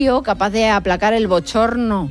capaz de aplacar el bochorno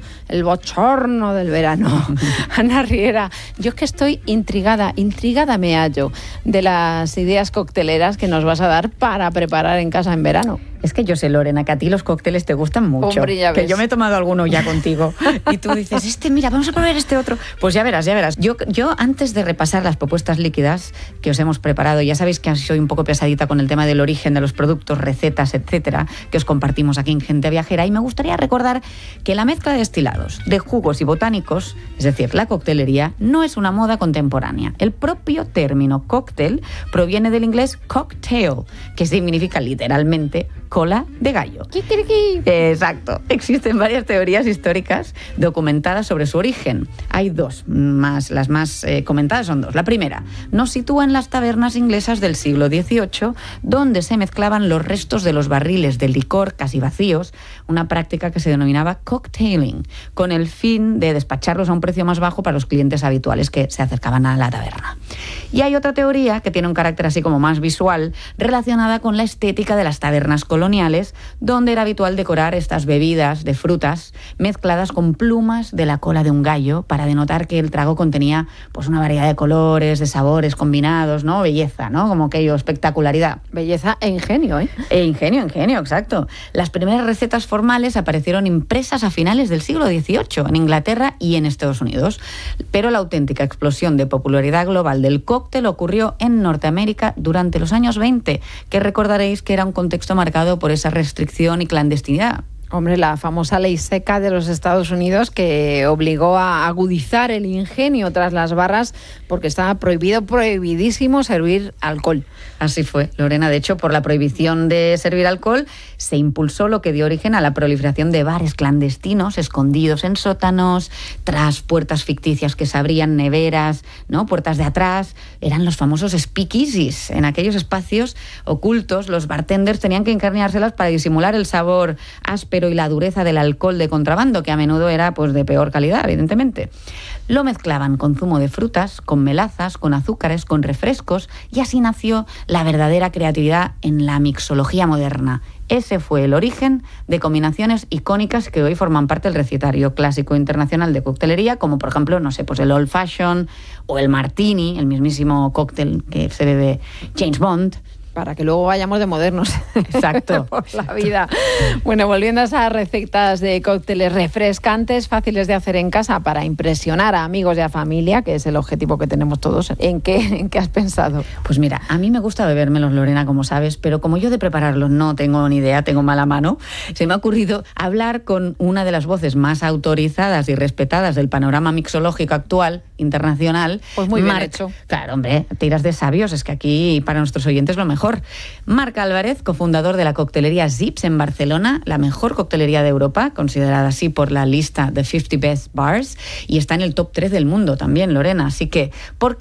del verano. Ana Riera, yo es que estoy intrigada me hallo de las ideas cocteleras que nos vas a dar para preparar en casa en verano. Es que yo sé, Lorena, que a ti los cócteles te gustan mucho. Hombre, ya ves. Que yo me he tomado alguno ya contigo. Y tú dices, mira, vamos a probar este otro. Pues ya verás. Yo antes de repasar las propuestas líquidas que os hemos preparado, ya sabéis que soy un poco pesadita con el tema del origen de los productos, recetas, etcétera, que os compartimos aquí en Gente Viajera. Y me gustaría recordar que la mezcla de destilados, de jugos y botánicos, es decir, la coctelería, no es una moda contemporánea. El propio término cóctel proviene del inglés cocktail, que significa literalmente cola de gallo. ¡Kikiriki! Exacto. Existen varias teorías históricas documentadas sobre su origen. Hay dos, las más comentadas son dos. La primera nos sitúa en las tabernas inglesas del siglo XVIII, donde se mezclaban los restos de los barriles de licor casi vacíos, una práctica que se denominaba cocktailing, con el fin de despacharlos a un precio más bajo para los clientes habituales que se acercaban a la taberna. Y hay otra teoría que tiene un carácter así como más visual, relacionada con la estética de las tabernas coloniales, donde era habitual decorar estas bebidas de frutas mezcladas con plumas de la cola de un gallo para denotar que el trago contenía pues una variedad de colores, de sabores combinados, ¿no? Belleza, ¿no? Como aquello, espectacularidad. Belleza e ingenio, ¿eh? Ingenio, exacto. Las primeras recetas formales aparecieron impresas a finales del siglo XVIII en Inglaterra y en Estados Unidos, pero la auténtica explosión de popularidad global del cóctel ocurrió en Norteamérica durante los años 20, que recordaréis que era un contexto marcado por esa restricción y clandestinidad. Hombre, la famosa ley seca de los Estados Unidos que obligó a agudizar el ingenio tras las barras porque estaba prohibidísimo servir alcohol. Así fue, Lorena. De hecho, por la prohibición de servir alcohol se impulsó lo que dio origen a la proliferación de bares clandestinos escondidos en sótanos, tras puertas ficticias que se abrían, neveras, ¿no? Puertas de atrás. Eran los famosos speakeasies. En aquellos espacios ocultos, los bartenders tenían que ingeniárselas para disimular el sabor áspero y la dureza del alcohol de contrabando, que a menudo era pues de peor calidad, evidentemente. Lo mezclaban con zumo de frutas, con melazas, con azúcares, con refrescos, y así nació la verdadera creatividad en la mixología moderna. Ese fue el origen de combinaciones icónicas que hoy forman parte del recetario clásico internacional de coctelería, como por ejemplo, no sé, pues el Old Fashion o el Martini, el mismísimo cóctel que se bebe James Bond. Para que luego vayamos de modernos. Exacto. Por la vida. Bueno, volviendo a esas recetas de cócteles refrescantes, fáciles de hacer en casa para impresionar a amigos y a familia, que es el objetivo que tenemos todos. ¿En qué has pensado? Pues mira, a mí me gusta bebérmelos, Lorena, como sabes, pero como yo de prepararlos no tengo ni idea, tengo mala mano, se me ha ocurrido hablar con una de las voces más autorizadas y respetadas del panorama mixológico actual, internacional. Pues muy bien hecho. Claro, hombre, tiras de sabios, es que aquí para nuestros oyentes lo mejor. Marc Álvarez, cofundador de la coctelería Zips en Barcelona, la mejor coctelería de Europa, considerada así por la lista de 50 Best Bars, y está en el top 3 del mundo también, Lorena. Así que, ¿por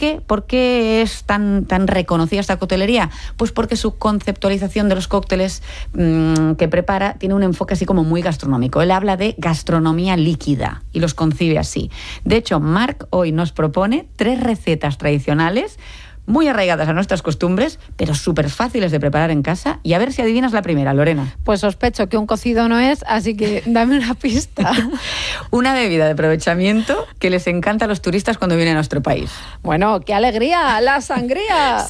qué es tan reconocida esta coctelería? Pues porque su conceptualización de los cócteles que prepara tiene un enfoque así como muy gastronómico. Él habla de gastronomía líquida y los concibe así. De hecho, Marc hoy nos propone 3 recetas tradicionales muy arraigadas a nuestras costumbres, pero súper fáciles de preparar en casa. Y a ver si adivinas la primera, Lorena. Pues sospecho que un cocido no es, así que dame una pista. Una bebida de aprovechamiento que les encanta a los turistas cuando vienen a nuestro país. Bueno, ¡qué alegría! ¡La sangría!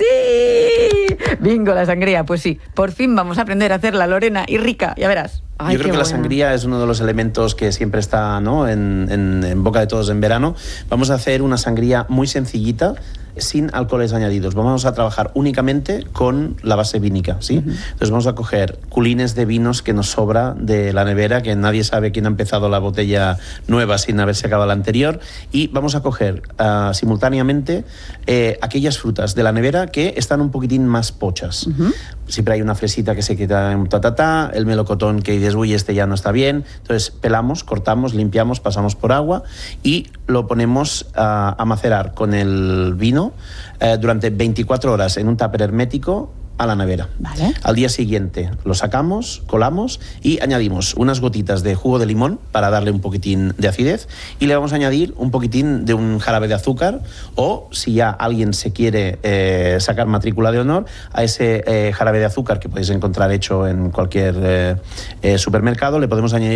¡Sí! Bingo, la sangría. Pues sí, por fin vamos a aprender a hacerla, Lorena, y rica, ya verás. Ay, yo creo que la sangría es uno de los elementos que siempre está, ¿no?, en boca de todos en verano. Vamos a hacer una sangría muy sencillita, sin alcoholes añadidos. Vamos a trabajar únicamente con la base vínica, ¿sí? Entonces vamos a coger culines de vinos que nos sobra de la nevera, que nadie sabe quién ha empezado la botella nueva sin haberse acabado la anterior, y vamos a coger simultáneamente aquellas frutas de la nevera que están un poquitín más pochas. Siempre hay una fresita que se queda en el melocotón que dices, uy, este ya no está bien. Entonces pelamos, cortamos, limpiamos, pasamos por agua y lo ponemos a macerar con el vino durante 24 horas en un tupper hermético a la nevera. Vale. Al día siguiente lo sacamos, colamos y añadimos unas gotitas de jugo de limón para darle un poquitín de acidez, y le vamos a añadir un poquitín de un jarabe de azúcar, o si ya alguien se quiere sacar matrícula de honor, a ese jarabe de azúcar que podéis encontrar hecho en cualquier supermercado, le podemos añadir